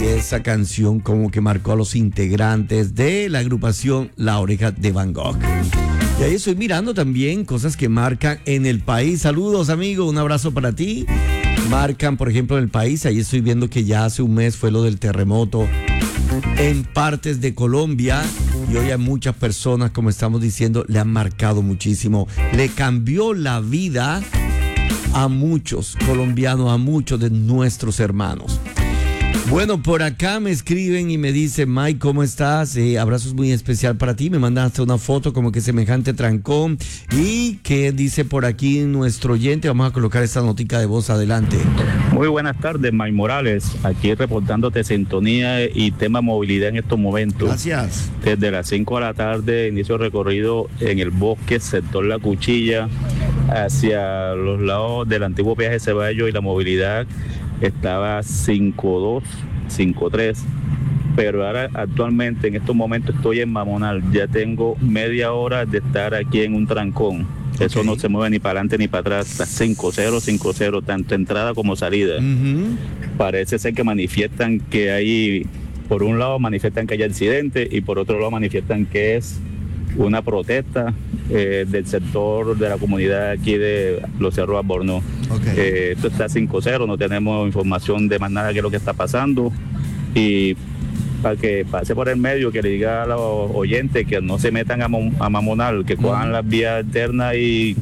esa canción como que marcó a los integrantes de la agrupación La Oreja de Van Gogh. Y ahí estoy mirando también cosas que marcan en el país. Saludos, amigo, un abrazo para ti. Marcan, por ejemplo, en el país. Ahí estoy viendo que ya hace un mes fue lo del terremoto en partes de Colombia. Y hoy a muchas personas, como estamos diciendo, le han marcado muchísimo. Le cambió la vida a muchos colombianos, a muchos de nuestros hermanos. Bueno, por acá me escriben y me dicen: Mike, ¿cómo estás? Abrazos muy especial para ti. Me mandan hasta una foto como que semejante trancón. Y que dice por aquí nuestro oyente, vamos a colocar esta notica de voz, adelante. Muy buenas tardes, Mike Morales, aquí reportándote sintonía y tema movilidad en estos momentos. Gracias. Desde las 5 de la tarde inicio recorrido en el bosque, sector La Cuchilla, hacia los lados del antiguo peaje Ceballos, y la movilidad estaba 5.2, 5.3, pero ahora actualmente en estos momentos estoy en Mamonal, ya tengo media hora de estar aquí en un trancón. Eso no se mueve ni para adelante ni para atrás, está 5.0, 5.0, tanto entrada como salida. Parece ser que manifiestan que hay, por un lado manifiestan que hay accidente y por otro lado manifiestan que es una protesta del sector de la comunidad aquí de Los Cerros Albornoz. Esto está 5-0, no tenemos información de más nada que es lo que está pasando, y para que pase por el medio, que le diga a los oyentes que no se metan a Mamonal, que cojan las vías alternas. Y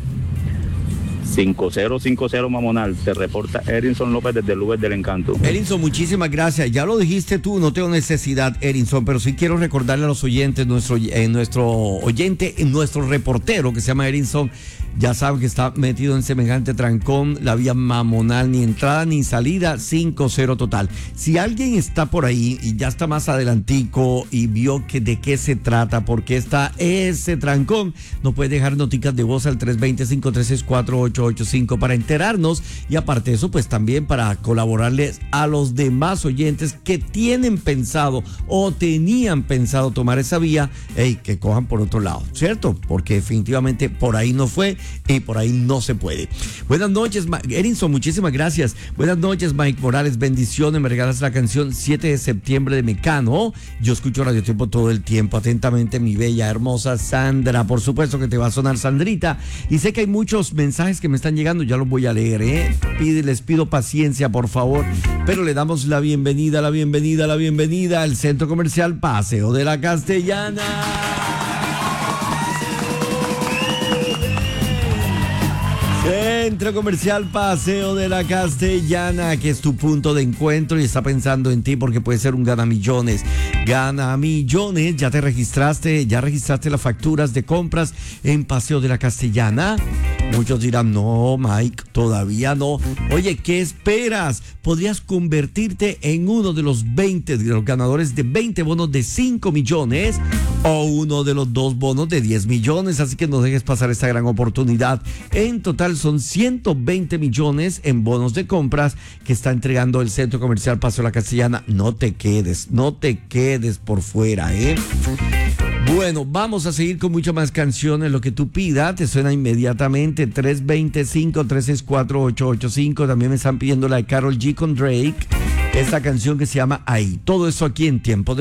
5-0 Mamonal, te reporta Erinson López desde el Uber del Encanto. Erinson, muchísimas gracias. Ya lo dijiste tú, no tengo necesidad, Erinson, pero sí quiero recordarle a los oyentes, nuestro oyente, nuestro reportero que se llama Erinson, ya saben que está metido en semejante trancón, la vía Mamonal, ni entrada ni salida, 5-0 total. Si alguien está por ahí y ya está más adelantico y vio que de qué se trata, por qué está ese trancón, nos puede dejar noticas de voz al 320-536-4885 para enterarnos, y aparte de eso, pues también para colaborarles a los demás oyentes que tienen pensado o tenían pensado tomar esa vía, que cojan por otro lado, ¿cierto? Porque definitivamente por ahí no fue y por ahí no se puede. Buenas noches, Erinson, muchísimas gracias. Buenas noches, Mike Morales, bendiciones. Me regalas la canción 7 de septiembre de Mecano. Yo escucho Radio Tiempo todo el tiempo, atentamente, mi bella, hermosa Sandra. Por supuesto que te va a sonar, Sandrita. Y sé que hay muchos mensajes que me están llegando, ya los voy a leer, les pido paciencia, por favor, pero le damos la bienvenida al Centro Comercial Paseo de la Castellana. Centro Comercial Paseo de la Castellana, que es tu punto de encuentro y está pensando en ti porque puede ser un ganamillones. Ganamillones, ¿ya registraste las facturas de compras en Paseo de la Castellana? Muchos dirán: no, Mike, todavía no. Oye, ¿qué esperas? Podrías convertirte en uno de los ganadores de 20 bonos de 5 millones o uno de los 2 bonos de 10 millones. Así que no dejes pasar esta gran oportunidad. En total son 120 millones en bonos de compras que está entregando el Centro Comercial Paseo de la Castellana. No te quedes por fuera, Bueno, vamos a seguir con muchas más canciones. Lo que tú pidas te suena inmediatamente. 325-364-885. También me están pidiendo la de Karol G con Drake, esta canción que se llama Ahí. Todo eso aquí en Tiempo de